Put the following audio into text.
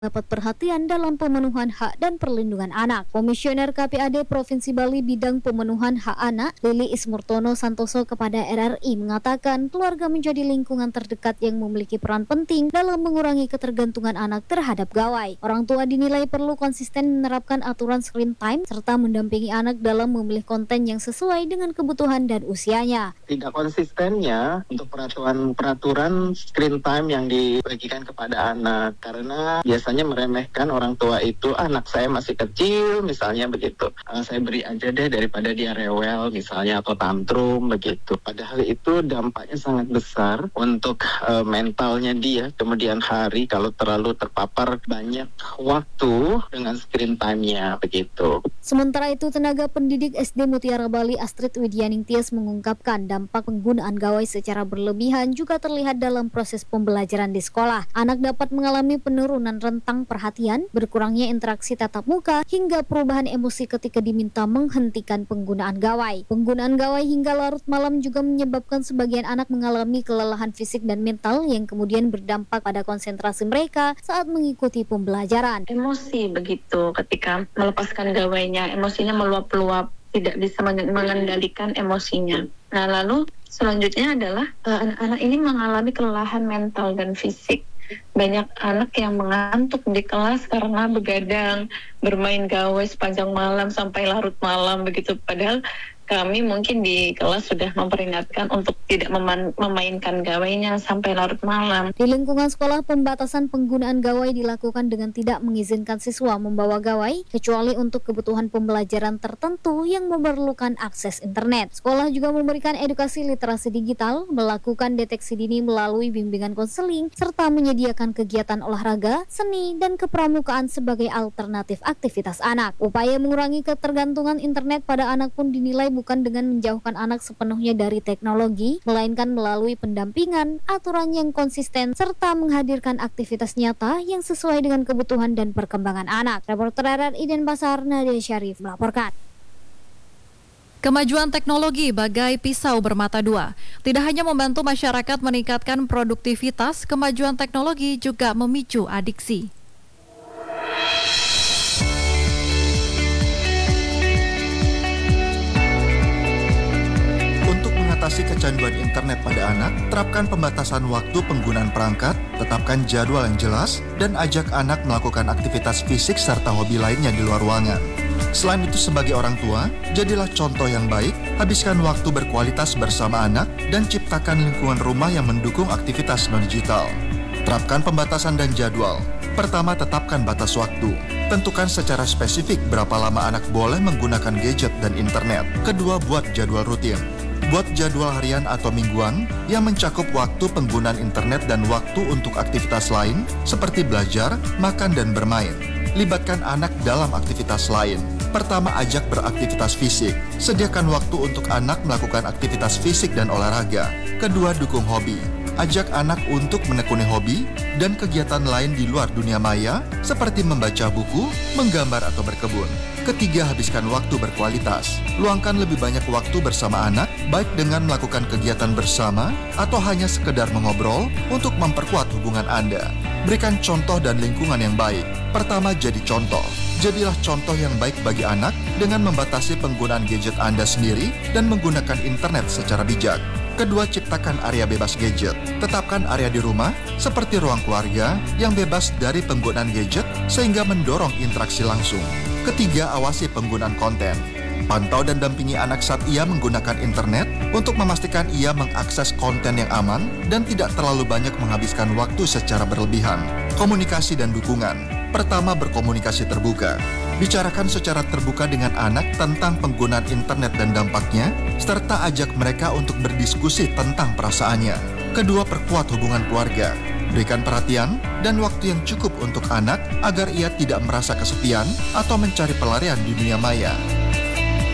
dapat perhatian dalam pemenuhan hak dan perlindungan anak. Komisioner KPAD Provinsi Bali Bidang Pemenuhan Hak Anak, Lili Ismurtono Santoso kepada RRI mengatakan keluarga menjadi lingkungan terdekat yang memiliki peran penting dalam mengurangi ketergantungan anak terhadap gawai. Orang tua dinilai perlu konsisten menerapkan aturan screen time serta mendampingi anak dalam memilih konten yang sesuai dengan kebutuhan dan usianya. Tidak konsistennya untuk peraturan screen time yang dibagikan kepada anak karena biasanya meremehkan orang tua itu, anak saya masih kecil misalnya begitu, saya beri aja deh daripada dia rewel misalnya atau tantrum begitu. Padahal itu dampaknya sangat besar untuk mentalnya dia kemudian hari kalau terlalu terpapar banyak waktu dengan screen time-nya begitu. Sementara itu, tenaga pendidik SD Mutiara Bali Astrid Widyaning Tias mengungkapkan dampak penggunaan gawai secara berlebihan juga terlihat dalam proses pembelajaran di sekolah. Anak dapat mengalami penurunan rentang perhatian, berkurangnya interaksi tatap muka, hingga perubahan emosi ketika diminta menghentikan penggunaan gawai. Penggunaan gawai hingga larut malam juga menyebabkan sebagian anak mengalami kelelahan fisik dan mental yang kemudian berdampak pada konsentrasi mereka saat mengikuti pembelajaran. Emosi begitu ketika melepaskan gawainya, emosinya meluap-luap, tidak bisa mengendalikan emosinya. Nah, lalu selanjutnya adalah anak-anak ini mengalami kelelahan mental dan fisik. Banyak anak yang mengantuk di kelas karena begadang, bermain gawai sepanjang malam sampai larut malam begitu. Padahal kami mungkin di kelas sudah memperingatkan untuk tidak memainkan gawainya sampai larut malam. Di lingkungan sekolah, pembatasan penggunaan gawai dilakukan dengan tidak mengizinkan siswa membawa gawai, kecuali untuk kebutuhan pembelajaran tertentu yang memerlukan akses internet. Sekolah juga memberikan edukasi literasi digital, melakukan deteksi dini melalui bimbingan konseling, serta menyediakan kegiatan olahraga, seni, dan kepramukaan sebagai alternatif aktivitas anak. Upaya mengurangi ketergantungan internet pada anak pun dinilai bukan dengan menjauhkan anak sepenuhnya dari teknologi, melainkan melalui pendampingan, aturan yang konsisten, serta menghadirkan aktivitas nyata yang sesuai dengan kebutuhan dan perkembangan anak. Reporter RRI Denpasar, Nadia Syarif melaporkan. Kemajuan teknologi bagai pisau bermata dua. Tidak hanya membantu masyarakat meningkatkan produktivitas, kemajuan teknologi juga memicu adiksi. Atasi kecanduan internet pada anak, terapkan pembatasan waktu penggunaan perangkat, tetapkan jadwal yang jelas, dan ajak anak melakukan aktivitas fisik serta hobi lainnya di luar ruangan. Selain itu, sebagai orang tua, jadilah contoh yang baik, habiskan waktu berkualitas bersama anak, dan ciptakan lingkungan rumah yang mendukung aktivitas non-digital. Terapkan pembatasan dan jadwal. Pertama, tetapkan batas waktu. Tentukan secara spesifik berapa lama anak boleh menggunakan gadget dan internet. Kedua, buat jadwal rutin. Buat jadwal harian atau mingguan yang mencakup waktu penggunaan internet dan waktu untuk aktivitas lain seperti belajar, makan, dan bermain. Libatkan anak dalam aktivitas lain. Pertama, ajak beraktivitas fisik. Sediakan waktu untuk anak melakukan aktivitas fisik dan olahraga. Kedua, dukung hobi. Ajak anak untuk menekuni hobi dan kegiatan lain di luar dunia maya seperti membaca buku, menggambar, atau berkebun. Ketiga, habiskan waktu berkualitas. Luangkan lebih banyak waktu bersama anak, baik dengan melakukan kegiatan bersama atau hanya sekedar mengobrol untuk memperkuat hubungan Anda. Berikan contoh dan lingkungan yang baik. Pertama, jadi contoh. Jadilah contoh yang baik bagi anak dengan membatasi penggunaan gadget Anda sendiri dan menggunakan internet secara bijak. Kedua, ciptakan area bebas gadget. Tetapkan area di rumah seperti ruang keluarga yang bebas dari penggunaan gadget sehingga mendorong interaksi langsung. Ketiga, awasi penggunaan konten. Pantau dan dampingi anak saat ia menggunakan internet untuk memastikan ia mengakses konten yang aman dan tidak terlalu banyak menghabiskan waktu secara berlebihan. Komunikasi dan dukungan. Pertama, berkomunikasi terbuka. Bicarakan secara terbuka dengan anak tentang penggunaan internet dan dampaknya, serta ajak mereka untuk berdiskusi tentang perasaannya. Kedua, perkuat hubungan keluarga. Berikan perhatian dan waktu yang cukup untuk anak agar ia tidak merasa kesepian atau mencari pelarian di dunia maya.